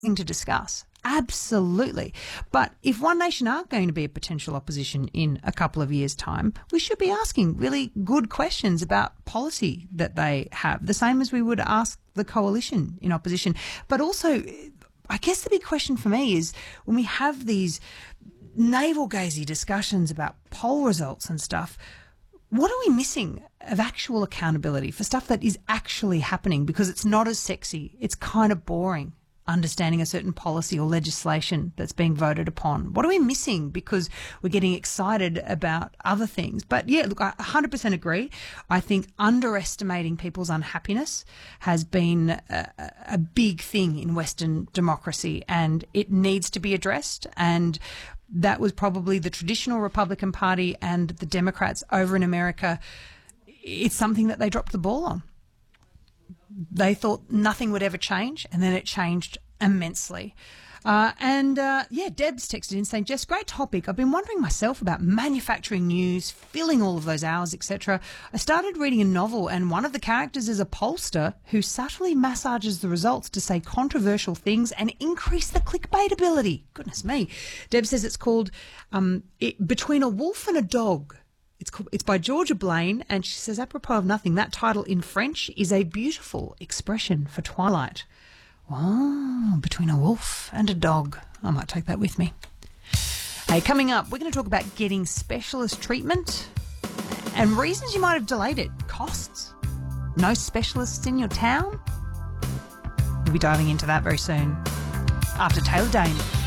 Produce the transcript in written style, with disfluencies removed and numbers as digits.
thing to discuss. Absolutely. But if One Nation aren't going to be a potential opposition in a couple of years' time, we should be asking really good questions about policy that they have, the same as we would ask the coalition in opposition. But also, I guess the big question for me is when we have these navel-gazy discussions about poll results and stuff, what are we missing of actual accountability for stuff that is actually happening? Because it's not as sexy. It's kind of boring understanding a certain policy or legislation that's being voted upon. What are we missing because we're getting excited about other things? But yeah, look, I 100% agree. I think underestimating people's unhappiness has been a big thing in Western democracy, and it needs to be addressed. And that was probably the traditional Republican Party and the Democrats over in America. It's something that they dropped the ball on. They thought nothing would ever change, and then it changed immensely. Deb's texted in saying, Jess, great topic. I've been wondering myself about manufacturing news, filling all of those hours, etc. I started reading a novel, and one of the characters is a pollster who subtly massages the results to say controversial things and increase the clickbaitability. Goodness me. Deb says it's called Between a Wolf and a Dog. It's by Georgia Blaine, and she says, apropos of nothing, that title in French is a beautiful expression for twilight. Oh, between a wolf and a dog. I might take that with me. Hey, coming up, we're going to talk about getting specialist treatment and reasons you might have delayed it. Costs. No specialists in your town? We'll be diving into that very soon after Taylor Dayne.